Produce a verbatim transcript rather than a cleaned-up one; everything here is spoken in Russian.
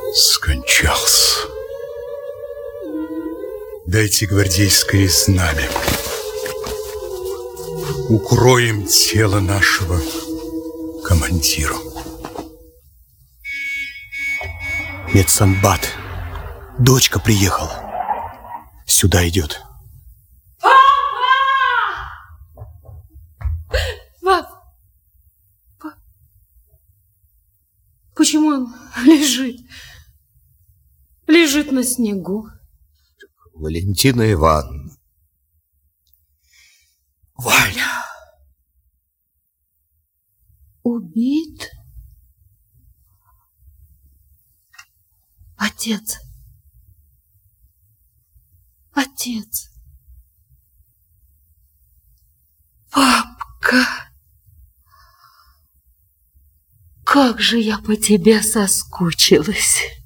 Скончался. Дайте гвардейское знамя. Укроем тело нашего командира. Медсанбат. Дочка приехала. Сюда идет. Папа! Папа! Почему он лежит? Лежит на снегу. Валентина Ивановна. Валя. Убит? Отец. Отец. Папка. Как же я по тебе соскучилась.